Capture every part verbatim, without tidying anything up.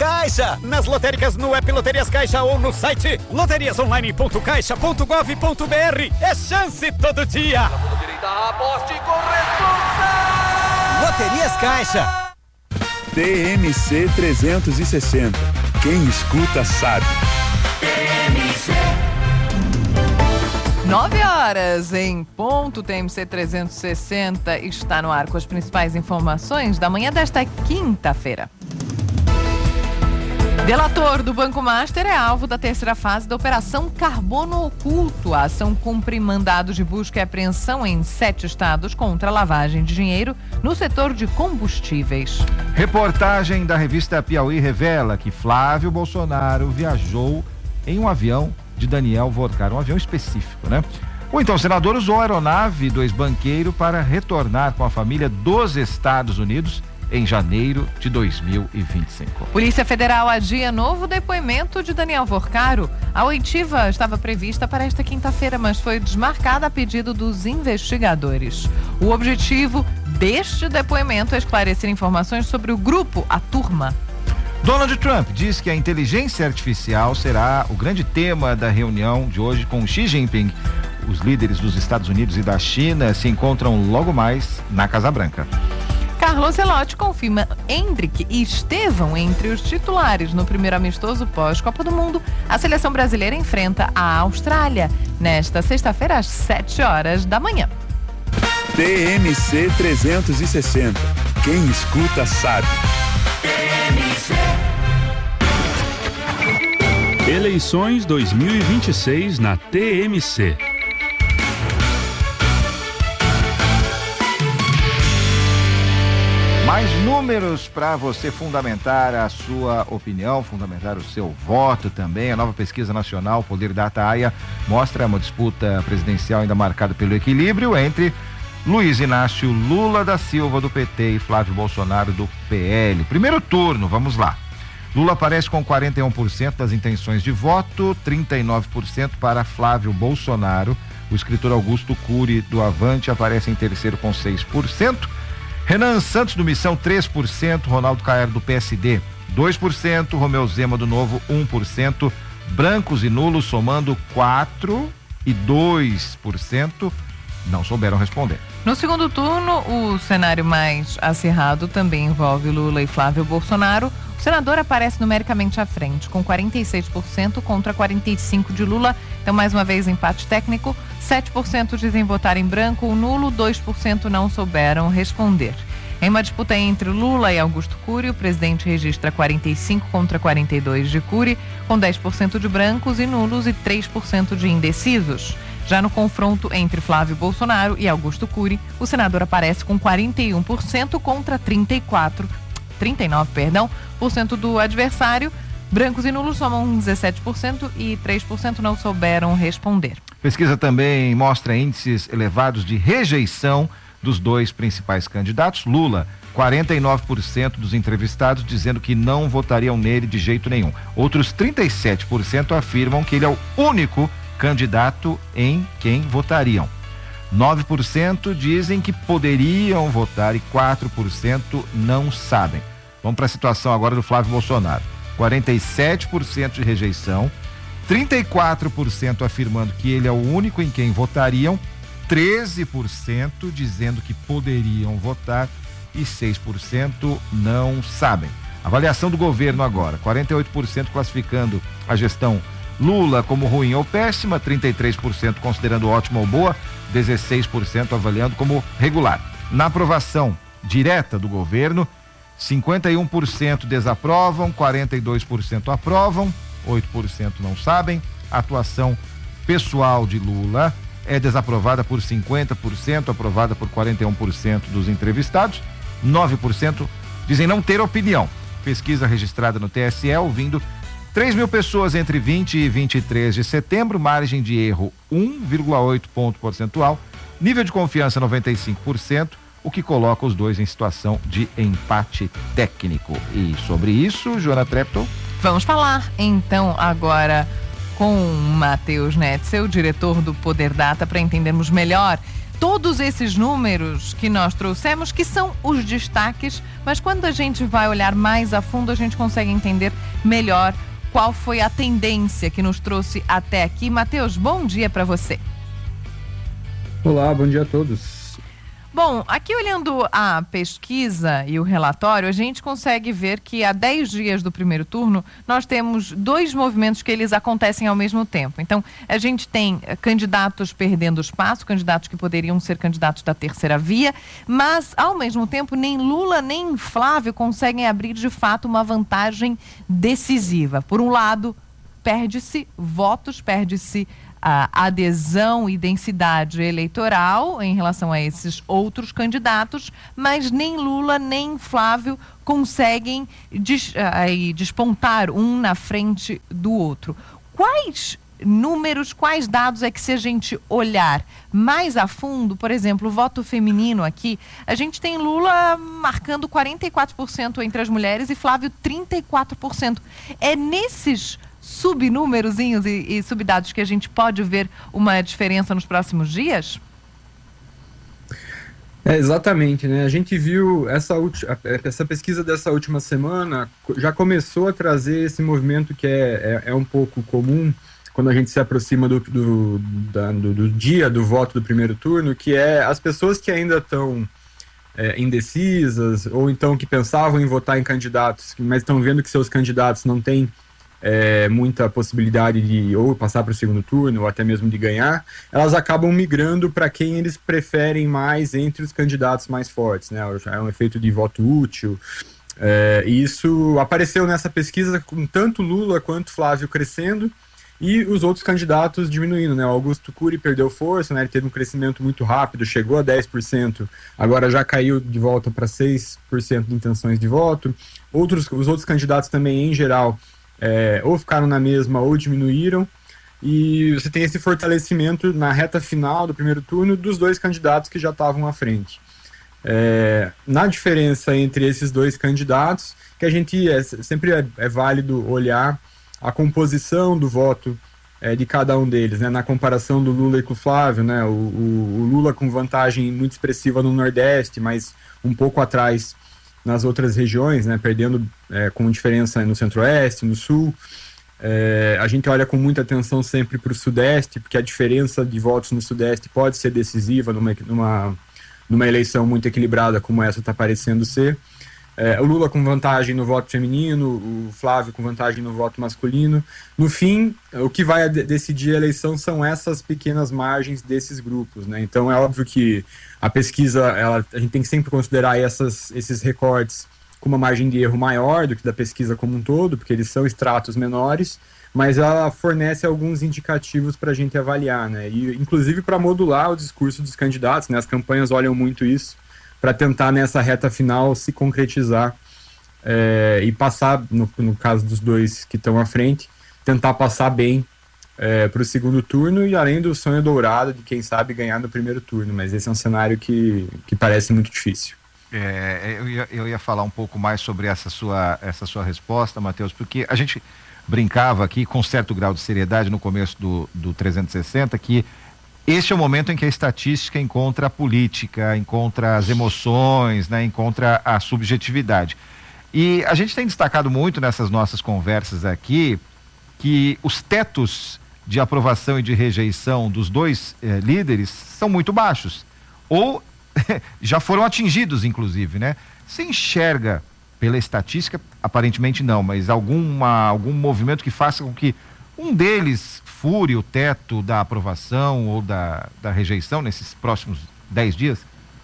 Caixa. Nas lotéricas, no app Loterias Caixa ou no site loterias online ponto caixa ponto gov ponto br. É chance todo dia. Direita, aposte com responsa. Loterias Caixa. T M C trezentos e sessenta. Quem escuta sabe. T M C. Nove horas em ponto. T M C trezentos e sessenta está no ar com as principais informações da manhã desta quinta-feira. Delator do Banco Master é alvo da terceira fase da Operação Carbono Oculto. A ação cumpre mandado de busca e apreensão em sete estados contra a lavagem de dinheiro no setor de combustíveis. Reportagem da revista Piauí revela que Flávio Bolsonaro viajou em um avião de Daniel Vorcar, um avião específico, né? O então senador usou a aeronave do ex-banqueiro para retornar com a família dos Estados Unidos em janeiro de dois mil e vinte e cinco. Polícia Federal adia novo depoimento de Daniel Vorcaro. A oitiva estava prevista para esta quinta-feira, mas foi desmarcada a pedido dos investigadores. O objetivo deste depoimento é esclarecer informações sobre o grupo, a Turma. Donald Trump diz que a inteligência artificial será o grande tema da reunião de hoje com Xi Jinping. Os líderes dos Estados Unidos e da China se encontram logo mais na Casa Branca. Carlo Ancelotti confirma Endrick e Estevão entre os titulares no primeiro amistoso pós-Copa do Mundo. A seleção brasileira enfrenta a Austrália nesta sexta-feira às sete horas da manhã. T M C trezentos e sessenta. Quem escuta sabe. T M C. Eleições dois mil e vinte e seis na T M C. Mais números para você fundamentar a sua opinião, fundamentar o seu voto também. A nova pesquisa nacional Poder Data AIA mostra uma disputa presidencial ainda marcada pelo equilíbrio entre Luiz Inácio Lula da Silva do P T e Flávio Bolsonaro do P L. Primeiro turno, vamos lá. Lula aparece com quarenta e um por cento das intenções de voto, trinta e nove por cento para Flávio Bolsonaro. O escritor Augusto Cury do Avante aparece em terceiro com seis por cento. Renan Santos do Missão, três por cento, Ronaldo Caiado do P S D, dois por cento, Romeu Zema do Novo, um por cento, brancos e nulos somando quatro e dois por cento, não souberam responder. No segundo turno, o cenário mais acirrado também envolve Lula e Flávio Bolsonaro. O senador aparece numericamente à frente, com quarenta e seis por cento contra quarenta e cinco por cento de Lula. Então, mais uma vez, empate técnico. sete por cento dizem votar em branco ou nulo, dois por cento não souberam responder. Em uma disputa entre Lula e Augusto Cury, o presidente registra quarenta e cinco contra quarenta e dois de Cury, com dez por cento de brancos e nulos e três por cento de indecisos. Já no confronto entre Flávio Bolsonaro e Augusto Cury, o senador aparece com quarenta e um por cento contra trinta e quatro, trinta e nove, perdão, por cento do adversário. Brancos e nulos somam dezessete por cento e três por cento não souberam responder. Pesquisa também mostra índices elevados de rejeição dos dois principais candidatos. Lula, quarenta e nove por cento dos entrevistados dizendo que não votariam nele de jeito nenhum. Outros trinta e sete por cento afirmam que ele é o único candidato em quem votariam. nove por cento dizem que poderiam votar e quatro por cento não sabem. Vamos para a situação agora do Flávio Bolsonaro. quarenta e sete por cento de rejeição, trinta e quatro por cento afirmando que ele é o único em quem votariam, treze por cento dizendo que poderiam votar e seis por cento não sabem. Avaliação do governo agora, quarenta e oito por cento classificando a gestão Lula como ruim ou péssima, trinta e três por cento considerando ótima ou boa, dezesseis por cento avaliando como regular. Na aprovação direta do governo, cinquenta e um por cento desaprovam, quarenta e dois por cento aprovam, oito por cento não sabem. A atuação pessoal de Lula é desaprovada por cinquenta por cento, aprovada por quarenta e um por cento dos entrevistados, nove por cento dizem não ter opinião. Pesquisa registrada no T S E, ouvindo três mil pessoas entre vinte e vinte e três de setembro, margem de erro um vírgula oito ponto percentual, nível de confiança noventa e cinco por cento, o que coloca os dois em situação de empate técnico. E sobre isso, Joana Treptow. Vamos falar então agora com Matheus Netzel, diretor do Poder Data, para entendermos melhor todos esses números que nós trouxemos, que são os destaques, mas quando a gente vai olhar mais a fundo, a gente consegue entender melhor qual foi a tendência que nos trouxe até aqui. Matheus, bom dia para você. Olá, bom dia a todos. Bom, aqui olhando a pesquisa e o relatório, a gente consegue ver que há dez dias do primeiro turno, nós temos dois movimentos que eles acontecem ao mesmo tempo. Então, a gente tem candidatos perdendo espaço, candidatos que poderiam ser candidatos da terceira via, mas, ao mesmo tempo, nem Lula nem Flávio conseguem abrir, de fato, uma vantagem decisiva. Por um lado, perde-se votos, perde-se a adesão e densidade eleitoral em relação a esses outros candidatos, mas nem Lula nem Flávio conseguem des, aí, despontar um na frente do outro. Quais números, quais dados é que, se a gente olhar mais a fundo, por exemplo, o voto feminino aqui, a gente tem Lula marcando quarenta e quatro por cento entre as mulheres e Flávio trinta e quatro por cento. É nesses subnúmerozinhos e, e subdados que a gente pode ver uma diferença nos próximos dias? É, exatamente, né? A gente viu essa, essa pesquisa dessa última semana, já começou a trazer esse movimento que é, é, é um pouco comum quando a gente se aproxima do, do, da, do, do dia do voto do primeiro turno, que é as pessoas que ainda estão é, indecisas, ou então que pensavam em votar em candidatos, mas estão vendo que seus candidatos não têm É, muita possibilidade de ou passar para o segundo turno ou até mesmo de ganhar, elas acabam migrando para quem eles preferem mais entre os candidatos mais fortes, né? É um efeito de voto útil. É, e isso apareceu nessa pesquisa com tanto Lula quanto Flávio crescendo e os outros candidatos diminuindo, né? O Augusto Cury perdeu força, né? Ele teve um crescimento muito rápido, chegou a dez por cento, agora já caiu de volta para seis por cento de intenções de voto. Outros, os outros candidatos também, em geral, É, ou ficaram na mesma ou diminuíram, e você tem esse fortalecimento na reta final do primeiro turno dos dois candidatos que já estavam à frente. É, na diferença entre esses dois candidatos, que a gente é, sempre é, é válido olhar a composição do voto é, de cada um deles, né? Na comparação do Lula e com o Flávio, né? o, o, o Lula com vantagem muito expressiva no Nordeste, mas um pouco atrás nas outras regiões, né, perdendo é, com diferença no Centro-Oeste, no Sul. É, a gente olha com muita atenção sempre para o Sudeste, porque a diferença de votos no Sudeste pode ser decisiva numa, numa, numa eleição muito equilibrada como essa está parecendo ser. É, o Lula com vantagem no voto feminino, o Flávio com vantagem no voto masculino. No fim, o que vai decidir a eleição são essas pequenas margens desses grupos, né? Então é óbvio que a pesquisa, ela, a gente tem que sempre considerar essas, esses recortes com uma margem de erro maior do que da pesquisa como um todo, porque eles são estratos menores, mas ela fornece alguns indicativos para a gente avaliar, né? E, inclusive para modular o discurso dos candidatos, né? As campanhas olham muito isso, para tentar nessa reta final se concretizar é, e passar, no, no caso dos dois que estão à frente, tentar passar bem é, para o segundo turno, e além do sonho dourado de quem sabe ganhar no primeiro turno, mas esse é um cenário que, que parece muito difícil. É, eu, ia, eu ia falar um pouco mais sobre essa sua, essa sua resposta, Matheus, porque a gente brincava aqui com certo grau de seriedade no começo do, do trezentos e sessenta, que este é o momento em que a estatística encontra a política, encontra as emoções, né, encontra a subjetividade. E a gente tem destacado muito nessas nossas conversas aqui que os tetos de aprovação e de rejeição dos dois eh, líderes são muito baixos, ou já foram atingidos, inclusive, né? Se enxerga pela estatística, aparentemente não, mas alguma, algum movimento que faça com que um deles fure o teto da aprovação ou da, da rejeição nesses próximos dez dias?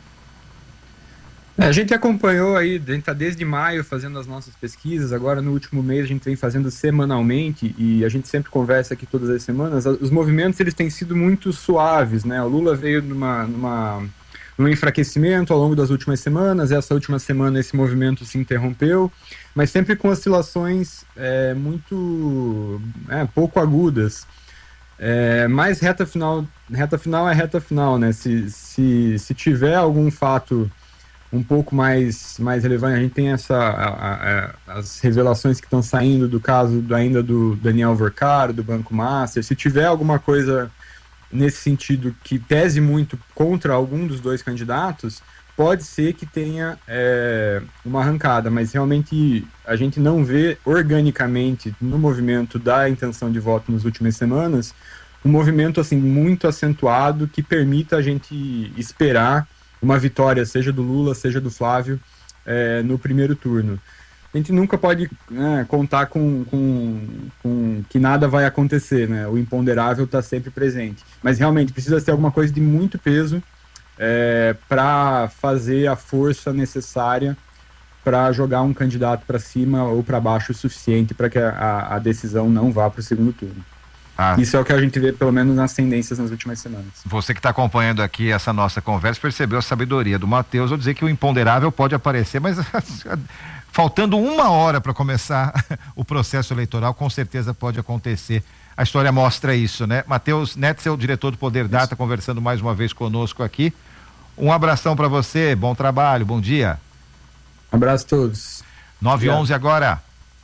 É, a gente acompanhou aí, a gente está desde maio fazendo as nossas pesquisas, agora no último mês a gente vem fazendo semanalmente, e a gente sempre conversa aqui todas as semanas. Os movimentos, eles têm sido muito suaves, né? O Lula veio numa, numa, num enfraquecimento ao longo das últimas semanas, essa última semana esse movimento se interrompeu, mas sempre com oscilações é, muito é, pouco agudas. É, mas reta final, reta final é reta final, né? Se, se, se tiver algum fato um pouco mais, mais relevante, a gente tem essa, a, a, as revelações que estão saindo do caso do, ainda do Daniel Vercaro, do Banco Master. Se tiver alguma coisa nesse sentido que pese muito contra algum dos dois candidatos, pode ser que tenha é, uma arrancada, mas realmente a gente não vê organicamente no movimento da intenção de voto nas últimas semanas um movimento assim muito acentuado que permita a gente esperar uma vitória, seja do Lula, seja do Flávio, é, no primeiro turno. A gente nunca pode, né, contar com, com, com que nada vai acontecer, né? O imponderável está sempre presente. Mas realmente precisa ser alguma coisa de muito peso é, para fazer a força necessária para jogar um candidato para cima ou para baixo o suficiente para que a, a decisão não vá para o segundo turno. Ah. Isso é o que a gente vê, pelo menos, nas tendências nas últimas semanas. Você que está acompanhando aqui essa nossa conversa percebeu a sabedoria do Matheus ao dizer que o imponderável pode aparecer, mas faltando uma hora para começar o processo eleitoral, com certeza pode acontecer. A história mostra isso, né? Matheus Netzel, diretor do Poder Data, conversando mais uma vez conosco aqui. Um abração para você, bom trabalho, bom dia. Um abraço a todos. nove e onze agora.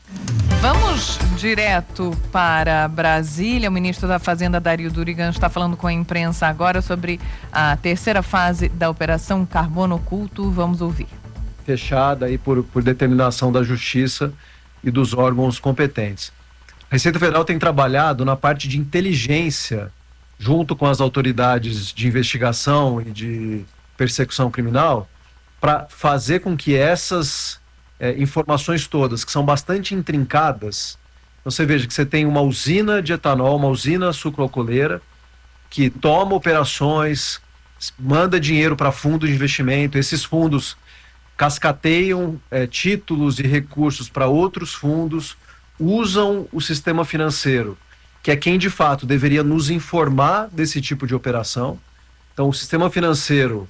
Vamos direto para Brasília. O ministro da Fazenda, Dario Durigan, está falando com a imprensa agora sobre a terceira fase da Operação Carbono Oculto. Vamos ouvir. Fechada aí por, por determinação da Justiça e dos órgãos competentes. A Receita Federal tem trabalhado na parte de inteligência, junto com as autoridades de investigação e de persecução criminal, para fazer com que essas É, informações todas, que são bastante intrincadas. Você veja que você tem uma usina de etanol, uma usina sucroalcooleira, que toma operações, manda dinheiro para fundos de investimento, esses fundos cascateiam é, títulos e recursos para outros fundos, usam o sistema financeiro, que é quem de fato deveria nos informar desse tipo de operação. Então o sistema financeiro,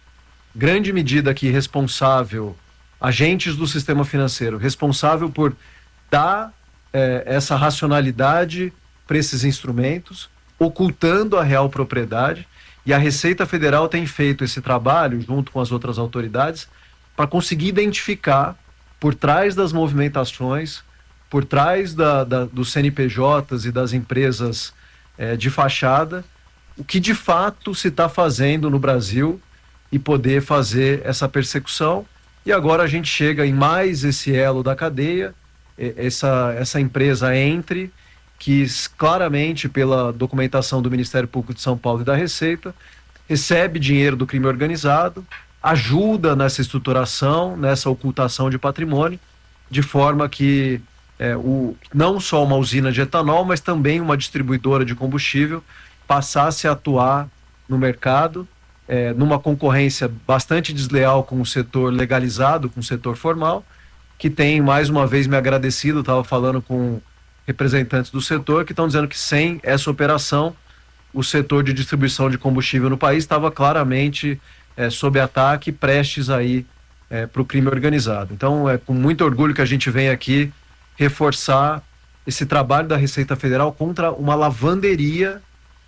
grande medida aqui responsável, agentes do sistema financeiro, responsável por dar eh, essa racionalidade para esses instrumentos, ocultando a real propriedade, e a Receita Federal tem feito esse trabalho, junto com as outras autoridades, para conseguir identificar, por trás das movimentações, por trás da, da, dos C N P Js e das empresas eh, de fachada, o que de fato se está fazendo no Brasil e poder fazer essa persecução. E agora a gente chega em mais esse elo da cadeia, essa, essa empresa Entre, que claramente, pela documentação do Ministério Público de São Paulo e da Receita, recebe dinheiro do crime organizado, ajuda nessa estruturação, nessa ocultação de patrimônio, de forma que é, o, não só uma usina de etanol, mas também uma distribuidora de combustível passasse a atuar no mercado, É, numa concorrência bastante desleal com o setor legalizado, com o setor formal, que tem, mais uma vez, me agradecido, estava falando com representantes do setor, que estão dizendo que sem essa operação, o setor de distribuição de combustível no país estava claramente é, sob ataque, prestes aí é, para o crime organizado. Então, é com muito orgulho que a gente vem aqui reforçar esse trabalho da Receita Federal contra uma lavanderia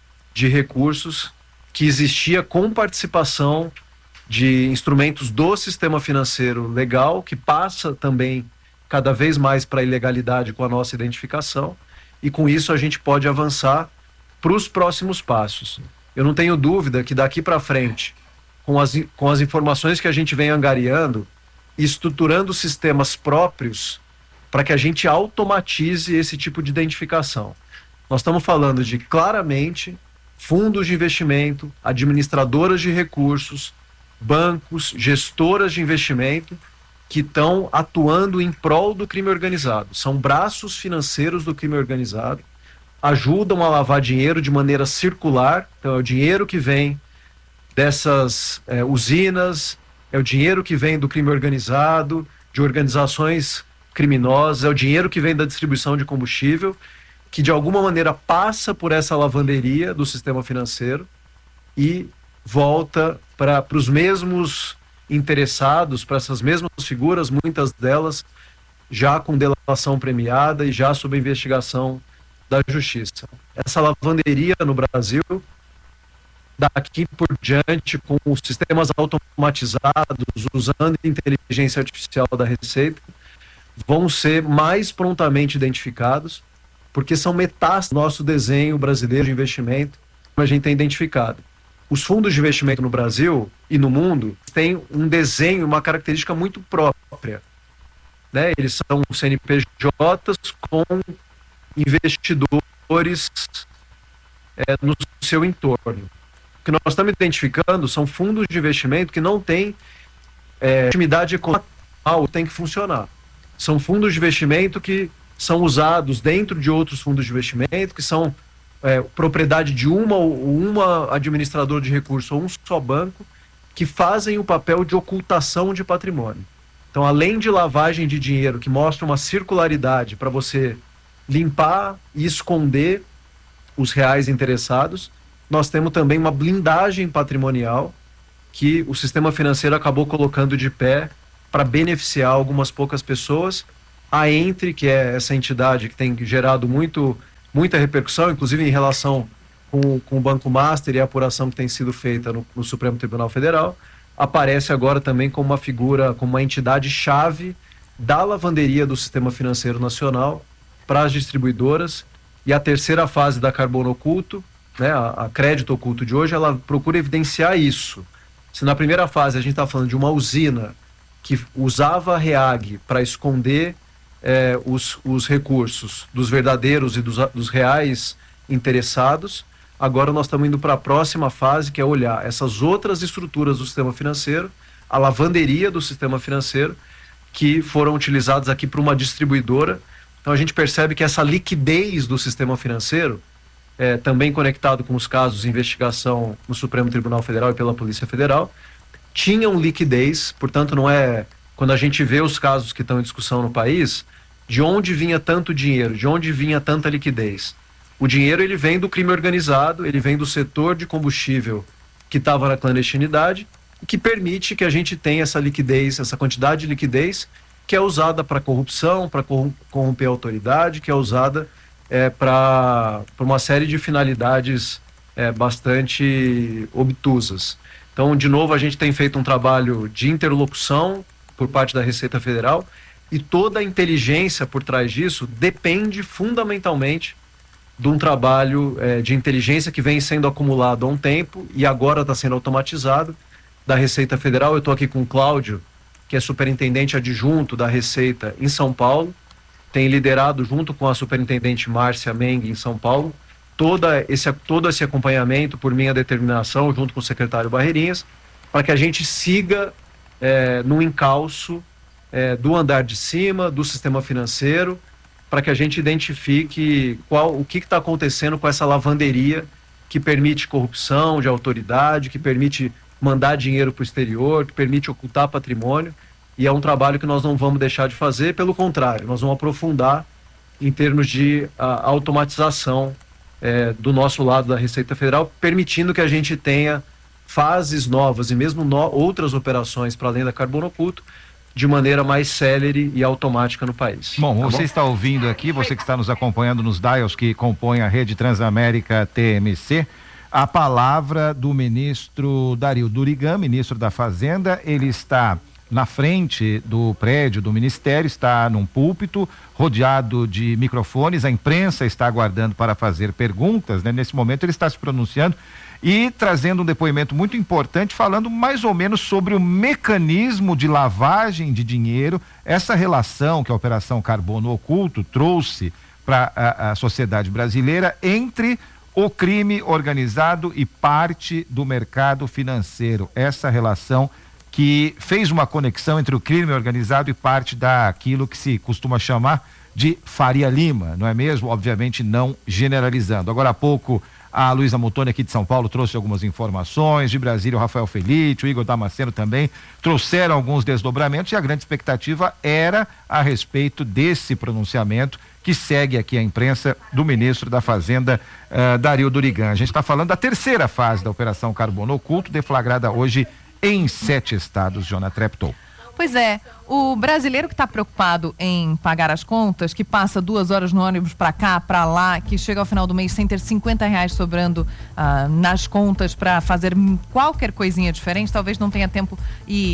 de recursos que existia com participação de instrumentos do sistema financeiro legal, que passa também cada vez mais para a ilegalidade com a nossa identificação, e com isso a gente pode avançar para os próximos passos. Eu não tenho dúvida que daqui para frente, com as, com as informações que a gente vem angariando e estruturando sistemas próprios para que a gente automatize esse tipo de identificação. Nós estamos falando de, claramente, fundos de investimento, administradoras de recursos, bancos, gestoras de investimento que estão atuando em prol do crime organizado. São braços financeiros do crime organizado, ajudam a lavar dinheiro de maneira circular. Então é o dinheiro que vem dessas é, usinas, é o dinheiro que vem do crime organizado, de organizações criminosas, é o dinheiro que vem da distribuição de combustível, que de alguma maneira passa por essa lavanderia do sistema financeiro e volta para os mesmos interessados, para essas mesmas figuras, muitas delas já com delação premiada e já sob investigação da Justiça. Essa lavanderia no Brasil, daqui por diante, com os sistemas automatizados, usando inteligência artificial da Receita, vão ser mais prontamente identificados, porque são metástases do nosso desenho brasileiro de investimento, a gente tem identificado. Os fundos de investimento no Brasil e no mundo têm um desenho, uma característica muito própria, né? Eles são C N P Js com investidores é, no seu entorno. O que nós estamos identificando são fundos de investimento que não têm é, intimidade econômica, tem que funcionar. São fundos de investimento que são usados dentro de outros fundos de investimento, que são é, propriedade de uma ou uma administradora de recursos ou um só banco, que fazem o papel de ocultação de patrimônio. Então, além de lavagem de dinheiro, que mostra uma circularidade para você limpar e esconder os reais interessados, nós temos também uma blindagem patrimonial que o sistema financeiro acabou colocando de pé para beneficiar algumas poucas pessoas. A Entre, que é essa entidade que tem gerado muito, muita repercussão, inclusive em relação com, com o Banco Master e a apuração que tem sido feita no, no Supremo Tribunal Federal, aparece agora também como uma figura, como uma entidade-chave da lavanderia do sistema financeiro nacional para as distribuidoras. E a terceira fase da Carbono Oculto, né, a, a crédito oculto de hoje, ela procura evidenciar isso. Se na primeira fase a gente está falando de uma usina que usava a REAG para esconder eh, os, os recursos dos verdadeiros e dos, dos reais interessados, agora nós estamos indo para a próxima fase, que é olhar essas outras estruturas do sistema financeiro, a lavanderia do sistema financeiro, que foram utilizadas aqui por uma distribuidora. Então a gente percebe que essa liquidez do sistema financeiro, é, também conectado com os casos de investigação no Supremo Tribunal Federal e pela Polícia Federal, tinham liquidez. Portanto, não é, quando a gente vê os casos que estão em discussão no país, de onde vinha tanto dinheiro, de onde vinha tanta liquidez. O dinheiro, ele vem do crime organizado, ele vem do setor de combustível que estava na clandestinidade, e que permite que a gente tenha essa liquidez, essa quantidade de liquidez que é usada para corrupção, para corromper a autoridade, que é usada é, para uma série de finalidades é, bastante obtusas. Então, de novo, a gente tem feito um trabalho de interlocução por parte da Receita Federal, e toda a inteligência por trás disso depende fundamentalmente de um trabalho é, de inteligência que vem sendo acumulado há um tempo e agora está sendo automatizado da Receita Federal. Eu estou aqui com o Cláudio, que é superintendente adjunto da Receita em São Paulo, tem liderado junto com a superintendente Márcia Meng em São Paulo toda esse, todo esse acompanhamento por minha determinação, junto com o secretário Barreirinhas, para que a gente siga é, no encalço é, do andar de cima, do sistema financeiro, para que a gente identifique qual, o que está acontecendo com essa lavanderia que permite corrupção de autoridade, que permite mandar dinheiro para o exterior, que permite ocultar patrimônio. E é um trabalho que nós não vamos deixar de fazer, pelo contrário, nós vamos aprofundar em termos de a, automatização é, do nosso lado da Receita Federal, permitindo que a gente tenha fases novas e mesmo no, outras operações para além da Carbono Oculto, de maneira mais célere e automática no país. Bom, tá você bom? está ouvindo aqui, você que está nos acompanhando nos dials que compõem a rede Transamérica T M C, a palavra do ministro Dario Durigan, ministro da Fazenda. Ele está na frente do prédio do Ministério, está num púlpito, rodeado de microfones, a imprensa está aguardando para fazer perguntas, né? Nesse momento ele está se pronunciando e trazendo um depoimento muito importante, falando mais ou menos sobre o mecanismo de lavagem de dinheiro, essa relação que a Operação Carbono Oculto trouxe para a, a sociedade brasileira entre o crime organizado e parte do mercado financeiro. Essa relação que fez uma conexão entre o crime organizado e parte daquilo que se costuma chamar de Faria Lima, não é mesmo? Obviamente não generalizando. Agora há pouco a Luísa Mutoni aqui de São Paulo trouxe algumas informações, de Brasília o Rafael Felite, o Igor Damasceno também trouxeram alguns desdobramentos, e a grande expectativa era a respeito desse pronunciamento que segue aqui a imprensa do ministro da Fazenda, uh, Dario Durigan. A gente está falando da terceira fase da Operação Carbono Oculto, deflagrada hoje em sete estados. Jona Treptow. Pois é, o brasileiro que está preocupado em pagar as contas, que passa duas horas no ônibus para cá, para lá, que chega ao final do mês sem ter cinquenta reais sobrando ah, nas contas para fazer qualquer coisinha diferente, talvez não tenha tempo e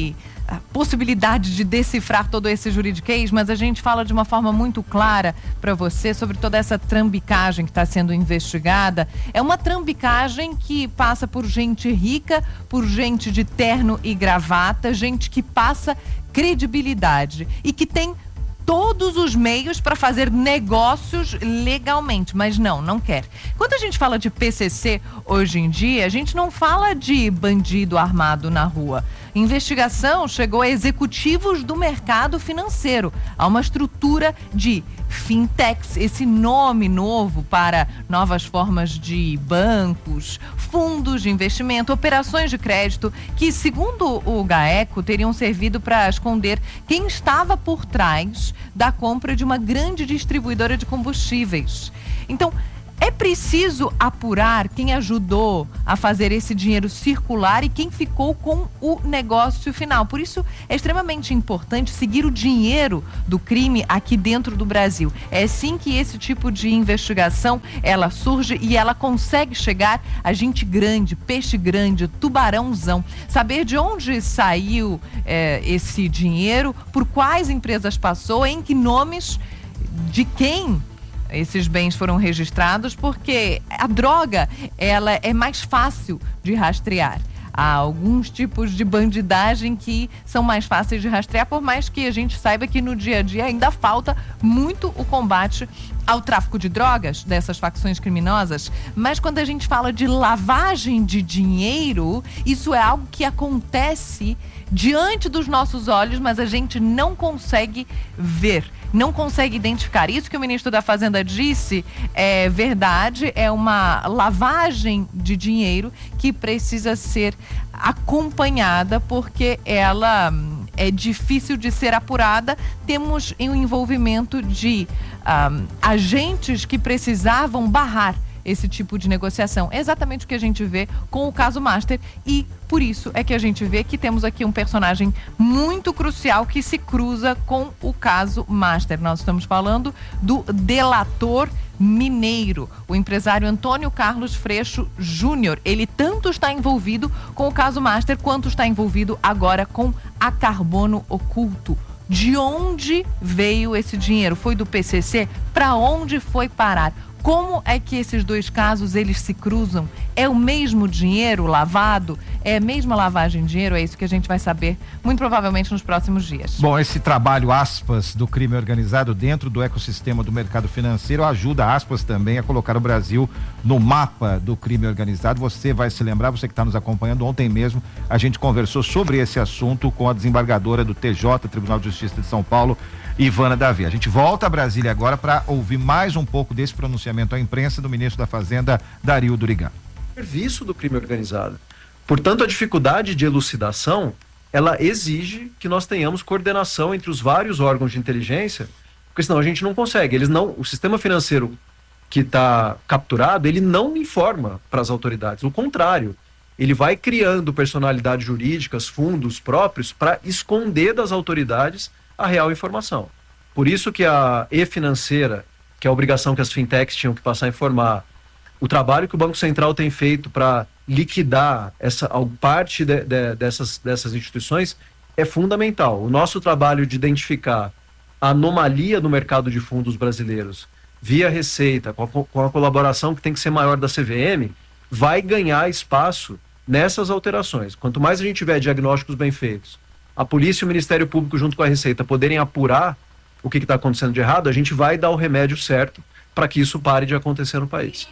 a possibilidade de decifrar todo esse juridiquês, mas a gente fala de uma forma muito clara para você sobre toda essa trambicagem que está sendo investigada. É uma trambicagem que passa por gente rica, por gente de terno e gravata, gente que passa credibilidade e que tem todos os meios para fazer negócios legalmente, mas não, não quer. Quando a gente fala de P C C hoje em dia, a gente não fala de bandido armado na rua. Investigação chegou a executivos do mercado financeiro, a uma estrutura de fintechs, esse nome novo para novas formas de bancos, fundos de investimento, operações de crédito, que, segundo o GAECO, teriam servido para esconder quem estava por trás da compra de uma grande distribuidora de combustíveis. Então, é preciso apurar quem ajudou a fazer esse dinheiro circular e quem ficou com o negócio final. Por isso, é extremamente importante seguir o dinheiro do crime aqui dentro do Brasil. É assim que esse tipo de investigação, ela surge e ela consegue chegar a gente grande, peixe grande, tubarãozão. Saber de onde saiu é, esse dinheiro, por quais empresas passou, em que nomes, de quem esses bens foram registrados, porque a droga, ela é mais fácil de rastrear. Há alguns tipos de bandidagem que são mais fáceis de rastrear, por mais que a gente saiba que no dia a dia ainda falta muito o combate ao tráfico de drogas dessas facções criminosas. Mas quando a gente fala de lavagem de dinheiro, isso é algo que acontece diante dos nossos olhos, mas a gente não consegue ver, não consegue identificar. Isso que o ministro da Fazenda disse é verdade, é uma lavagem de dinheiro que precisa ser acompanhada, porque ela é difícil de ser apurada. Temos o envolvimento de um, agentes que precisavam barrar esse tipo de negociação. É exatamente o que a gente vê com o caso Master, e por isso é que a gente vê que temos aqui um personagem muito crucial que se cruza com o caso Master. Nós estamos falando do delator mineiro, o empresário Antônio Carlos Freixo Júnior. Ele tanto está envolvido com o caso Master quanto está envolvido agora com a Carbono Oculto. De onde veio esse dinheiro? Foi do P C C? Para onde foi parar? Como é que esses dois casos, eles se cruzam? É o mesmo dinheiro lavado? É a mesma lavagem de dinheiro? É isso que a gente vai saber, muito provavelmente, nos próximos dias. Bom, esse trabalho, aspas, do crime organizado dentro do ecossistema do mercado financeiro ajuda, aspas, também a colocar o Brasil no mapa do crime organizado. Você vai se lembrar, você que está nos acompanhando, ontem mesmo a gente conversou sobre esse assunto com a desembargadora do T J, Tribunal de Justiça de São Paulo, Ivana Davi. A gente volta a Brasília agora para ouvir mais um pouco desse pronunciamento à imprensa do ministro da Fazenda, Dario Durigan. Serviço do crime organizado. Portanto, a dificuldade de elucidação, ela exige que nós tenhamos coordenação entre os vários órgãos de inteligência, porque senão a gente não consegue. Eles não, o sistema financeiro que está capturado, ele não informa para as autoridades. O contrário, ele vai criando personalidades jurídicas, fundos próprios, para esconder das autoridades a real informação. Por isso que a e-financeira, que é a obrigação que as fintechs tinham que passar a informar, o trabalho que o Banco Central tem feito para liquidar essa parte de, de, dessas, dessas instituições é fundamental. O nosso trabalho de identificar a anomalia no mercado de fundos brasileiros via Receita, com a, com a colaboração que tem que ser maior da C V M, vai ganhar espaço nessas alterações. Quanto mais a gente tiver diagnósticos bem feitos, a polícia e o Ministério Público junto com a Receita poderem apurar o que está acontecendo de errado, a gente vai dar o remédio certo para que isso pare de acontecer no país.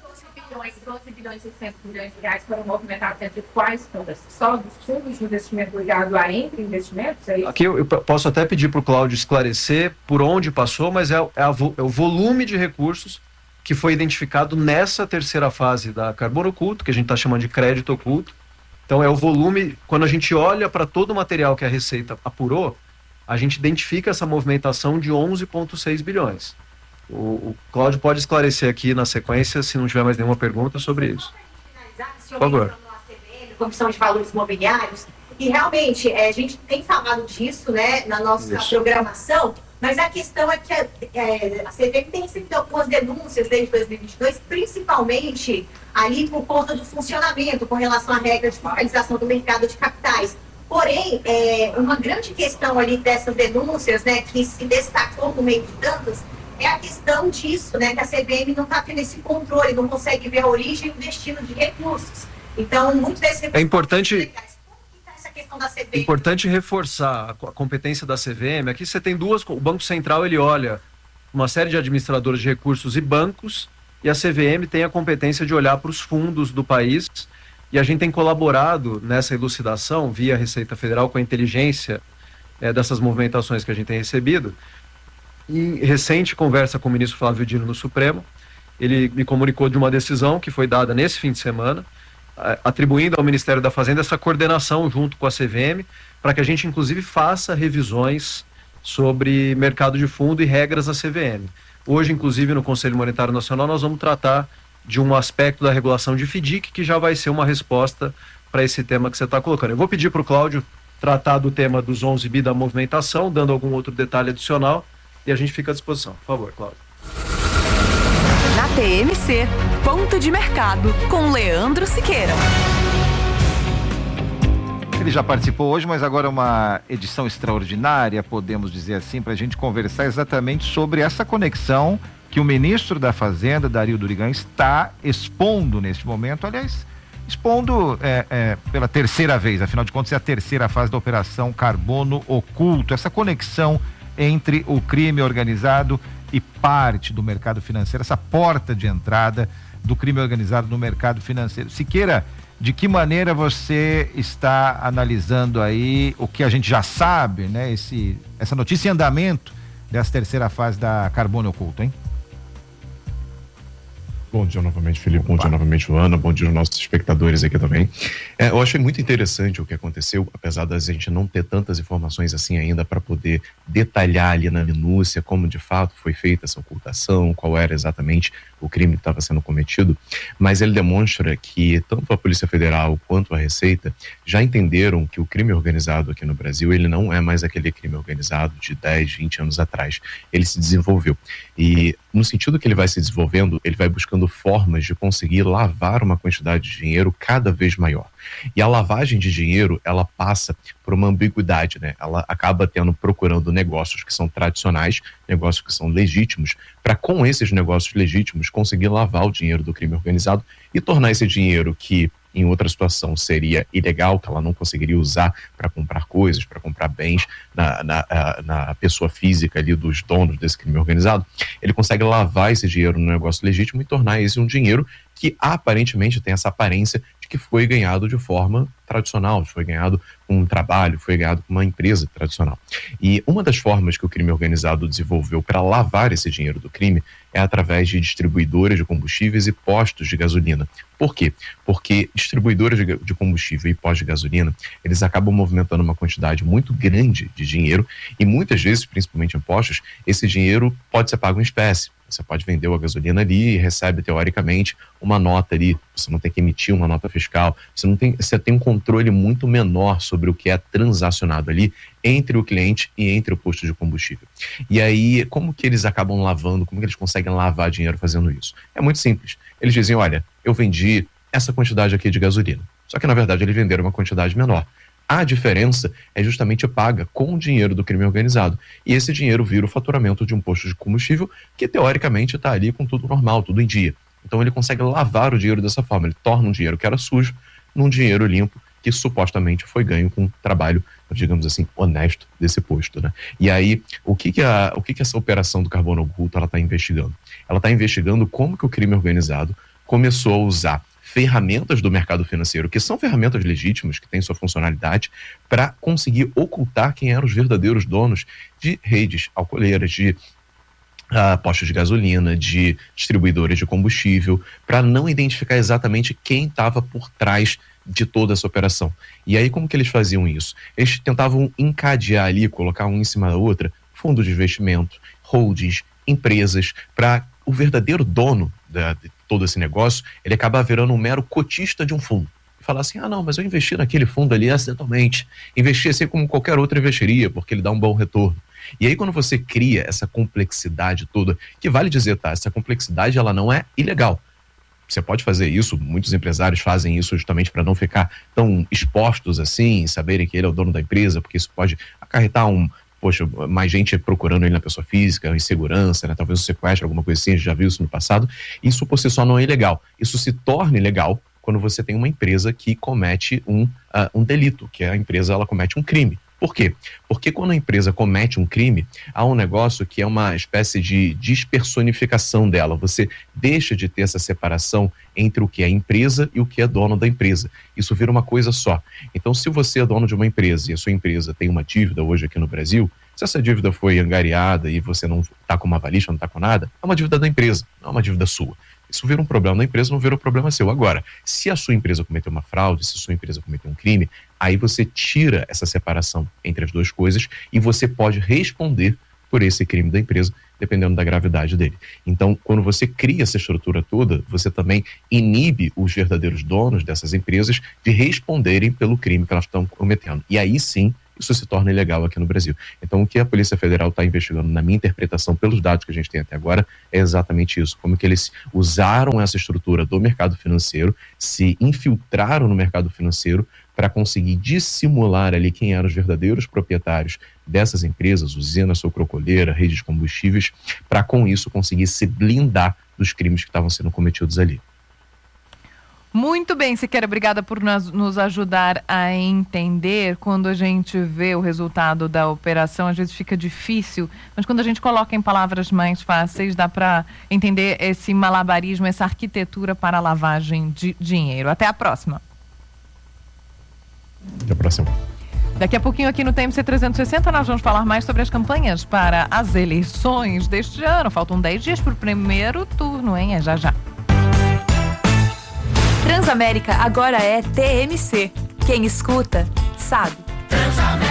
doze bilhões e seiscentos milhões de reais foram movimentados entre quais fundos? Só dos fundos de investimento ligado a entre investimentos? É isso? Aqui eu, eu posso até pedir para o Cláudio esclarecer por onde passou, mas é, é, a, é o volume de recursos que foi identificado nessa terceira fase da Carbono Oculto, que a gente está chamando de crédito oculto. Então é o volume, quando a gente olha para todo o material que a Receita apurou, a gente identifica essa movimentação de onze vírgula seis bilhões. O, o Cláudio pode esclarecer aqui na sequência, se não tiver mais nenhuma pergunta sobre isso. Por favor. Comissão de Valores Imobiliários, e realmente é, a gente tem falado disso, né, na nossa isso. programação, mas a questão é que é, a C V M tem recebido algumas denúncias desde dois mil e vinte e dois, principalmente ali por conta do funcionamento com relação à regra de fiscalização do mercado de capitais. Porém, é, uma grande questão ali dessas denúncias, né, que se destacou no meio de tantas, é a questão disso, né, que a C V M não está tendo esse controle, não consegue ver a origem e o destino de recursos. Então, muito desse recurso é importante. Legais. Como que está essa questão da C V M? Importante reforçar a competência da C V M. Aqui você tem duas. O Banco Central ele olha uma série de administradores de recursos e bancos, e a C V M tem a competência de olhar para os fundos do país. E a gente tem colaborado nessa elucidação via Receita Federal com a inteligência é, dessas movimentações que a gente tem recebido. Em recente conversa com o ministro Flávio Dino no Supremo, ele me comunicou de uma decisão que foi dada nesse fim de semana, atribuindo ao Ministério da Fazenda essa coordenação junto com a C V M, para que a gente inclusive faça revisões sobre mercado de fundo e regras da C V M. Hoje, inclusive, no Conselho Monetário Nacional, nós vamos tratar de um aspecto da regulação de FDIC, que já vai ser uma resposta para esse tema que você está colocando. Eu vou pedir para o Cláudio tratar do tema dos onze bi da movimentação, dando algum outro detalhe adicional, e a gente fica à disposição. Por favor, Cláudio. Na T M C, ponto de mercado, com Leandro Siqueira. Ele já participou hoje, mas agora uma edição extraordinária, podemos dizer assim, para a gente conversar exatamente sobre essa conexão que o ministro da Fazenda, Dario Durigan, está expondo neste momento, aliás, expondo é, é, pela terceira vez, afinal de contas é a terceira fase da Operação Carbono Oculto, essa conexão entre o crime organizado e parte do mercado financeiro, essa porta de entrada do crime organizado no mercado financeiro. Siqueira, de que maneira você está analisando aí o que a gente já sabe, né? Esse, essa notícia em andamento dessa terceira fase da Carbono Oculto, hein? Bom dia novamente, Felipe. Opa. Bom dia novamente, Ana. Bom dia aos nossos espectadores aqui também. É, eu achei muito interessante o que aconteceu, apesar da gente não ter tantas informações assim ainda para poder detalhar ali na minúcia como de fato foi feita essa ocultação, qual era exatamente o crime que estava sendo cometido, mas ele demonstra que tanto a Polícia Federal quanto a Receita já entenderam que o crime organizado aqui no Brasil, ele não é mais aquele crime organizado de dez, vinte anos atrás. Ele se desenvolveu. E no sentido que ele vai se desenvolvendo, ele vai buscando formas de conseguir lavar uma quantidade de dinheiro cada vez maior. E a lavagem de dinheiro, ela passa por uma ambiguidade, né? Ela acaba tendo, procurando negócios que são tradicionais, negócios que são legítimos, para com esses negócios legítimos conseguir lavar o dinheiro do crime organizado e tornar esse dinheiro que em outra situação seria ilegal, que ela não conseguiria usar para comprar coisas, para comprar bens na, na, na pessoa física ali dos donos desse crime organizado, ele consegue lavar esse dinheiro no negócio legítimo e tornar esse um dinheiro que aparentemente tem essa aparência de que foi ganhado de forma tradicional, foi ganhado com um trabalho, foi ganhado com uma empresa tradicional. E uma das formas que o crime organizado desenvolveu para lavar esse dinheiro do crime é através de distribuidoras de combustíveis e postos de gasolina. Por quê? Porque distribuidoras de combustível e postos de gasolina, eles acabam movimentando uma quantidade muito grande de dinheiro e muitas vezes, principalmente em postos, esse dinheiro pode ser pago em espécie. Você pode vender a gasolina ali e recebe, teoricamente, uma nota ali. Você não tem que emitir uma nota fiscal. Você, não tem, você tem um controle muito menor sobre o que é transacionado ali entre o cliente e entre o posto de combustível. E aí, como que eles acabam lavando? Como que eles conseguem lavar dinheiro fazendo isso? É muito simples. Eles dizem, olha, eu vendi essa quantidade aqui de gasolina. Só que, na verdade, eles venderam uma quantidade menor. A diferença é justamente paga com o dinheiro do crime organizado. E esse dinheiro vira o faturamento de um posto de combustível que, teoricamente, está ali com tudo normal, tudo em dia. Então, ele consegue lavar o dinheiro dessa forma. Ele torna um dinheiro que era sujo num dinheiro limpo que supostamente foi ganho com um trabalho, digamos assim, honesto desse posto, né? E aí, o que que, a, o que que essa operação do Carbono Oculto ela está investigando? Ela está investigando como que o crime organizado começou a usar ferramentas do mercado financeiro, que são ferramentas legítimas, que têm sua funcionalidade, para conseguir ocultar quem eram os verdadeiros donos de redes alcooleiras, de uh, postos de gasolina, de distribuidores de combustível, para não identificar exatamente quem estava por trás de toda essa operação. E aí, como que eles faziam isso? Eles tentavam encadear ali, colocar um em cima da outra, fundo de investimento, holdings, empresas, para o verdadeiro dono da, de todo esse negócio, ele acaba virando um mero cotista de um fundo. E falar assim, ah não, mas eu investi naquele fundo ali acidentalmente. Investi assim como qualquer outro investiria, porque ele dá um bom retorno. E aí quando você cria essa complexidade toda, que vale dizer, tá, essa complexidade ela não é ilegal. Você pode fazer isso, muitos empresários fazem isso justamente para não ficar tão expostos assim, saberem que ele é o dono da empresa, porque isso pode acarretar um, poxa, mais gente procurando ele na pessoa física, insegurança, né? Talvez um sequestro, alguma coisa assim, a gente já viu isso no passado. Isso por si só não é ilegal. Isso se torna ilegal quando você tem uma empresa que comete um, uh, um delito, que a empresa ela comete um crime. Por quê? Porque quando a empresa comete um crime, há um negócio que é uma espécie de despersonificação dela. Você deixa de ter essa separação entre o que é empresa e o que é dono da empresa. Isso vira uma coisa só. Então, se você é dono de uma empresa e a sua empresa tem uma dívida hoje aqui no Brasil, se essa dívida foi angariada e você não está com uma avalista, não está com nada, é uma dívida da empresa, não é uma dívida sua. Isso vira um problema da empresa, não vira um problema seu. Agora, se a sua empresa cometeu uma fraude, se a sua empresa cometeu um crime, aí você tira essa separação entre as duas coisas e você pode responder por esse crime da empresa, dependendo da gravidade dele. Então, quando você cria essa estrutura toda, você também inibe os verdadeiros donos dessas empresas de responderem pelo crime que elas estão cometendo. E aí sim, isso se torna ilegal aqui no Brasil. Então, o que a Polícia Federal está investigando, na minha interpretação, pelos dados que a gente tem até agora, é exatamente isso. Como que eles usaram essa estrutura do mercado financeiro, se infiltraram no mercado financeiro para conseguir dissimular ali quem eram os verdadeiros proprietários dessas empresas, usina, sucrocolheira, redes de combustíveis, para com isso conseguir se blindar dos crimes que estavam sendo cometidos ali. Muito bem, Siqueira, obrigada por nos, nos ajudar a entender. Quando a gente vê o resultado da operação, às vezes fica difícil, mas quando a gente coloca em palavras mais fáceis, dá para entender esse malabarismo, essa arquitetura para a lavagem de dinheiro. Até a próxima. Até a próxima. Daqui a pouquinho aqui no T M C trezentos e sessenta nós vamos falar mais sobre as campanhas para as eleições deste ano. Faltam dez dias para o primeiro turno, hein? É já já. Transamérica agora é T M C. Quem escuta, sabe.